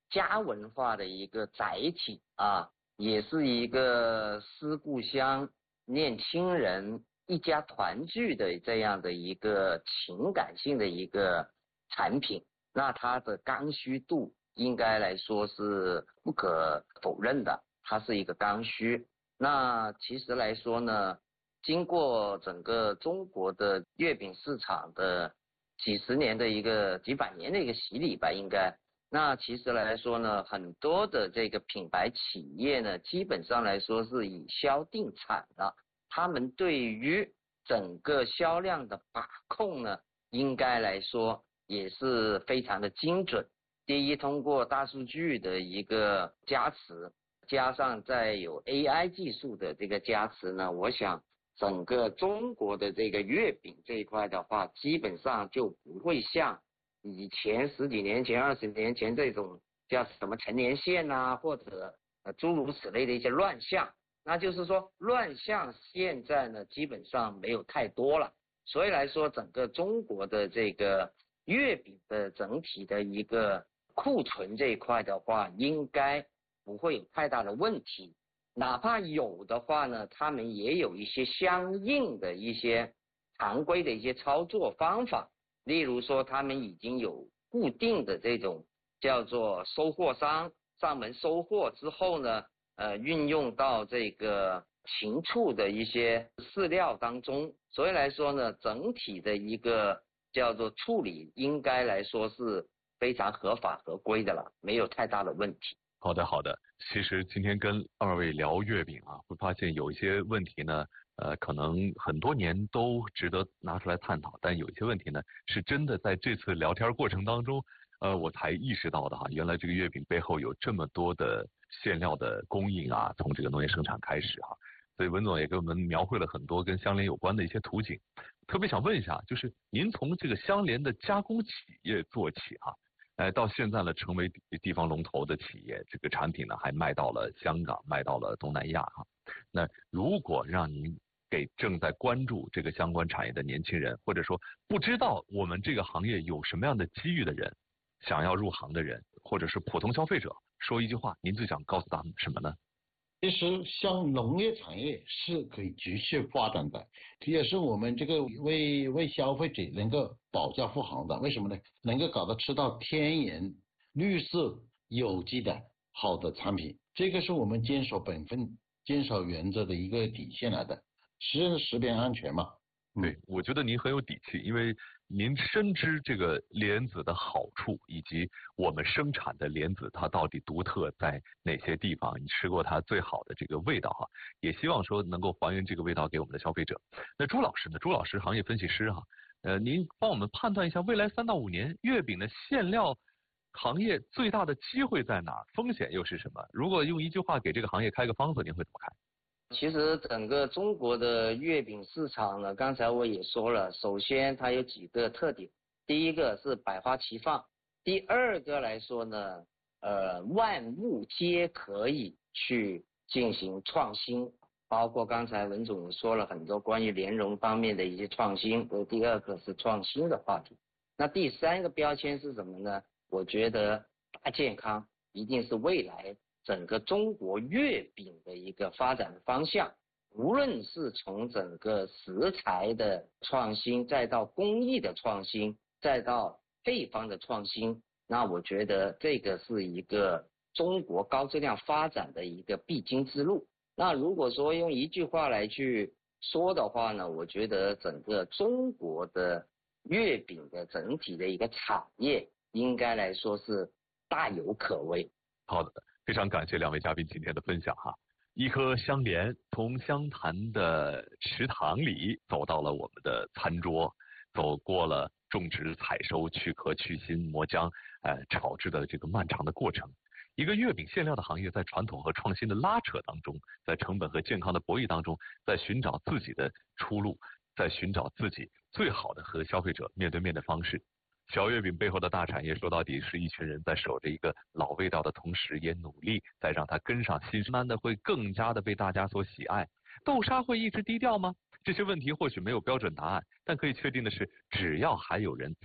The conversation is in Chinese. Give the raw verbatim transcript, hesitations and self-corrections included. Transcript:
家文化的一个载体啊，也是一个思故乡、念亲人、一家团聚的这样的一个情感性的一个产品。那它的刚需度应该来说是不可否认的，它是一个刚需。那其实来说呢，经过整个中国的月饼市场的几十年的一个几百年的一个洗礼吧，应该。那其实来说呢，很多的这个品牌企业呢，基本上来说是以销定产的，他们对于整个销量的把控呢，应该来说也是非常的精准。第一，通过大数据的一个加持，加上再有 A I 技术的这个加持呢，我想整个中国的这个月饼这一块的话，基本上就不会像以前十几年前、二十年前这种叫什么陈年线啊，或者呃诸如此类的一些乱象。那就是说，乱象现在呢基本上没有太多了，所以来说，整个中国的这个月饼的整体的一个库存这一块的话，应该不会有太大的问题。哪怕有的话呢，他们也有一些相应的一些常规的一些操作方法，例如说他们已经有固定的这种叫做收货商上门收货之后呢，呃，运用到这个禽畜的一些饲料当中，所以来说呢，整体的一个叫做处理应该来说是非常合法合规的了，没有太大的问题。 好的，好的。其实今天跟二位聊月饼啊，会发现有一些问题呢，呃，可能很多年都值得拿出来探讨，但有一些问题呢，是真的在这次聊天过程当中，呃，我才意识到的哈，原来这个月饼背后有这么多的馅料的供应啊，从这个农业生产开始哈。所以文总也给我们描绘了很多跟相连有关的一些图景。特别想问一下，就是您从这个相连的加工企业做起哈。呃，到现在呢，成为地方龙头的企业，这个产品呢还卖到了香港，卖到了东南亚哈。那如果让您给正在关注这个相关产业的年轻人，或者说不知道我们这个行业有什么样的机遇的人，想要入行的人，或者是普通消费者，说一句话，您最想告诉他们什么呢？ 其实像农业产业是可以继续发展的，也是我们这个为为消费者能够保驾护航的。为什么呢？能够搞到吃到天然、绿色、有机的好的产品，这个是我们坚守本分、坚守原则的一个底线来的，食食品安全嘛。 对，我觉得您很有底气，因为您深知这个莲子的好处，以及我们生产的莲子它到底独特在哪些地方，你吃过它最好的这个味道哈，也希望说能够还原这个味道给我们的消费者。那朱老师呢？朱老师行业分析师哈，呃，您帮我们判断一下未来三到五年月饼的馅料行业最大的机会在哪儿，风险又是什么？如果用一句话给这个行业开个方子，您会怎么开？ 其实整个中国的月饼市场呢，刚才我也说了，首先它有几个特点，第一个是百花齐放，第二个来说呢，呃，万物皆可以去进行创新，包括刚才文总也说了很多关于莲蓉方面的一些创新，这第二个是创新的话题。那第三个标签是什么呢？我觉得大健康一定是未来整个中国月饼的一个发展的方向，无论是从整个食材的创新，再到工艺的创新，再到配方的创新，那我觉得这个是一个中国高质量发展的一个必经之路。那如果说用一句话来去说的话呢，我觉得整个中国的月饼的整体的一个产业应该来说是大有可为。 好的，非常感谢两位嘉宾今天的分享哈。一颗香莲从湘潭的池塘里走到了我们的餐桌，走过了种植、采收、去壳、去芯、磨浆、呃炒制的这个漫长的过程。一个月饼馅料的行业在传统和创新的拉扯当中，在成本和健康的博弈当中，在寻找自己的出路，在寻找自己最好的和消费者面对面的方式。小月饼背后的大产业，说到底是一群人在守着一个老味道的同时，也努力在让它跟上新生，慢慢的会更加的被大家所喜爱。豆沙会一直低调吗？这些问题或许没有标准答案，但可以确定的是，只要还有人